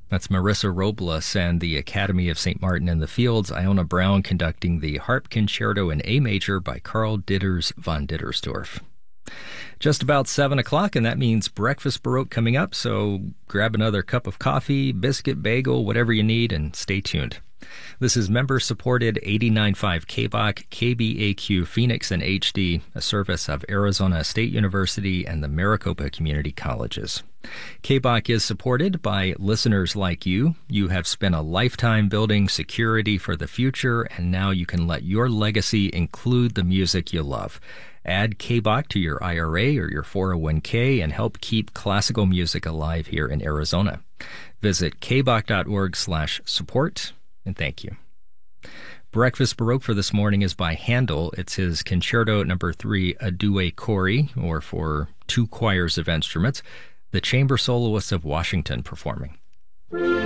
That's Marissa Robles and the Academy of St. Martin in the Fields. Iona Brown conducting the Harp Concerto in A Major by Karl Ditters von Dittersdorf. Just about 7 o'clock, and that means Breakfast Baroque coming up, so grab another cup of coffee, biscuit, bagel, whatever you need, and stay tuned. This is member-supported 89.5 KBOC, KBAQ Phoenix and HD, a service of Arizona State University and the Maricopa Community Colleges. KBOC is supported by listeners like you. You have spent a lifetime building security for the future, and now you can let your legacy include the music you love. Add KBOC to your IRA or your 401k and help keep classical music alive here in Arizona. Visit kboc.org/support. And thank you. Breakfast Baroque for this morning is by Handel. It's his Concerto No. 3 A Due Cori, or for two choirs of instruments, the chamber soloists of Washington performing.